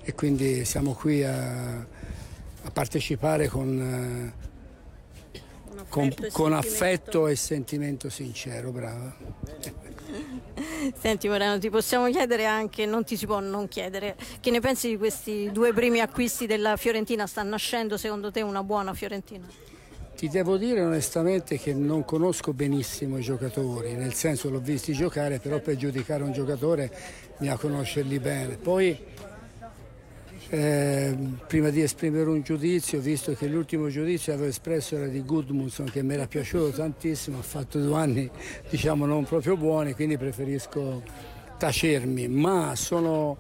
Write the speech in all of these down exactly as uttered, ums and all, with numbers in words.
e quindi siamo qui a, a partecipare con, con, con affetto e sentimento sincero. Brava. Senti Moreno, ti possiamo chiedere anche, non ti si può non chiedere, che ne pensi di questi due primi acquisti della Fiorentina? Sta nascendo secondo te una buona Fiorentina? Ti devo dire onestamente che non conosco benissimo i giocatori, nel senso l'ho visti giocare, però per giudicare un giocatore bisogna conoscerli bene. Poi eh, prima di esprimere un giudizio, visto che l'ultimo giudizio che avevo espresso era di Gudmundsson, che mi era piaciuto tantissimo, ha fatto due anni diciamo non proprio buoni, quindi preferisco tacermi, ma sono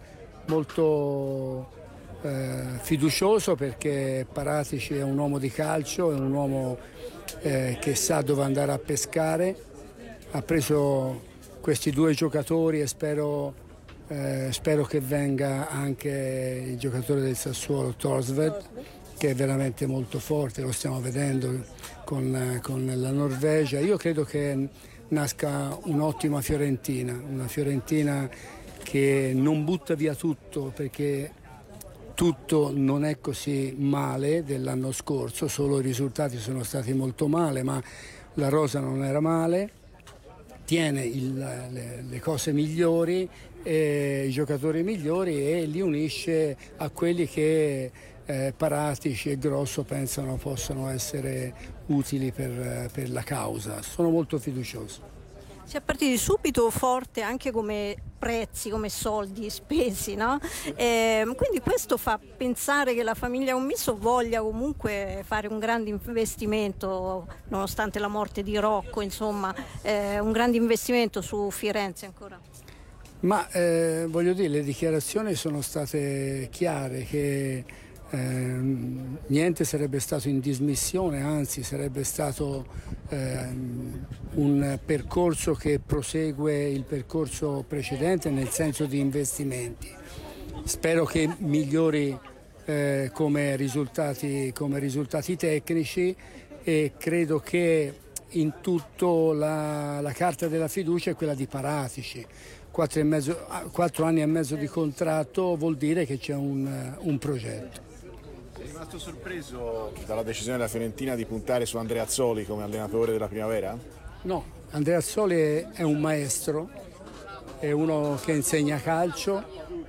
molto Eh, fiducioso perché Paratici è un uomo di calcio, è un uomo eh, che sa dove andare a pescare, ha preso questi due giocatori e spero, eh, spero che venga anche il giocatore del Sassuolo, Thorstvedt, che è veramente molto forte, lo stiamo vedendo con, con la Norvegia. Io credo che nasca un'ottima Fiorentina, una Fiorentina che non butta via tutto, perché tutto non è così male dell'anno scorso, solo i risultati sono stati molto male, ma la rosa non era male, tiene il, le, le cose migliori, eh, i giocatori migliori e li unisce a quelli che eh, Paratici e Grosso pensano possano essere utili per, per la causa. Sono molto fiducioso. Si è partiti subito forte anche come prezzi, come soldi spesi, no? E quindi questo fa pensare che la famiglia Commisso voglia comunque fare un grande investimento, nonostante la morte di Rocco, insomma, eh, un grande investimento su Firenze ancora. Ma eh, voglio dire, le dichiarazioni sono state chiare che Eh, niente sarebbe stato in dismissione, anzi sarebbe stato eh, un percorso che prosegue il percorso precedente nel senso di investimenti. Spero che migliori eh, come risultati, come risultati tecnici, e credo che in tutto la, la carta della fiducia è quella di Paratici. Quattro, e mezzo, quattro anni e mezzo di contratto vuol dire che c'è un, un progetto. Sei rimasto sorpreso dalla decisione della Fiorentina di puntare su Andreazzoli come allenatore della primavera? No, Andreazzoli è un maestro, è uno che insegna calcio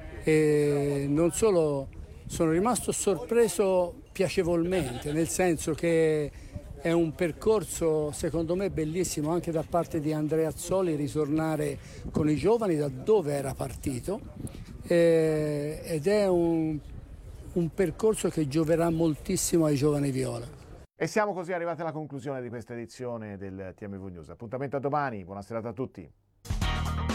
e non solo, sono rimasto sorpreso piacevolmente, nel senso che è un percorso secondo me bellissimo anche da parte di Andreazzoli ritornare con i giovani da dove era partito eh, ed è un un percorso che gioverà moltissimo ai giovani viola. E siamo così arrivati alla conclusione di questa edizione del T M V News. Appuntamento a domani, buona serata a tutti.